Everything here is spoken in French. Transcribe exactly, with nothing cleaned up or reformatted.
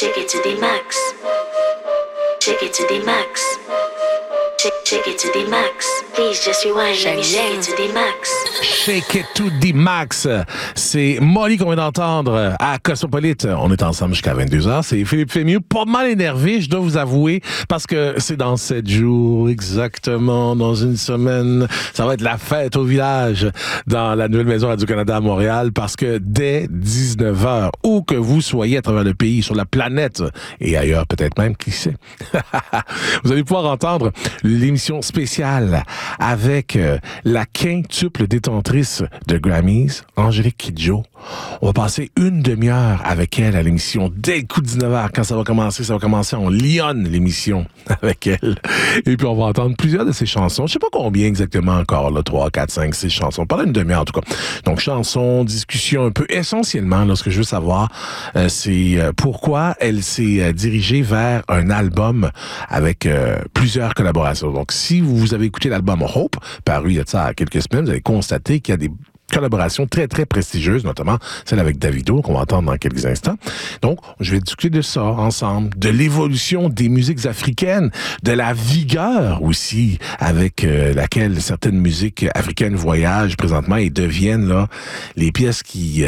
Take it to the max. Take it to the max. Take, take it to the max. Please just rewind. Let me shake it to the max. Shake it to the max. C'est Molly qu'on vient d'entendre à Cosmopolite. On est ensemble jusqu'à vingt-deux heures. C'est Philippe Fémieux. Pas mal énervé, je dois vous avouer, parce que c'est dans sept jours, exactement, dans une semaine. Ça va être la fête au village dans la nouvelle maison Radio-Canada à Montréal, parce que dès dix-neuf heures, où que vous soyez à travers le pays, sur la planète et ailleurs peut-être même, qui sait, vous allez pouvoir entendre l'émission spéciale avec euh, la quintuple détentrice de Grammys, Angélique Kidjo. On va passer une demi-heure avec elle à l'émission dès le coup de dix-neuf heures. Quand ça va commencer, ça va commencer en Lyon, l'émission, avec elle. Et puis on va entendre plusieurs de ses chansons. Je sais pas combien exactement encore, là, trois, quatre, cinq, six chansons. Pendant une demi-heure, en tout cas. Donc, chansons, discussions un peu. Essentiellement, là, ce que je veux savoir, euh, c'est euh, pourquoi elle s'est euh, dirigée vers un album avec euh, plusieurs collaborations. Donc, si vous avez écouté l'album Hope, paru il y a de ça quelques semaines, vous allez constater qu'il y a des collaborations très, très prestigieuses, notamment celle avec Davido, qu'on va entendre dans quelques instants. Donc, je vais discuter de ça ensemble, de l'évolution des musiques africaines, de la vigueur aussi avec euh, laquelle certaines musiques africaines voyagent présentement et deviennent là les pièces qui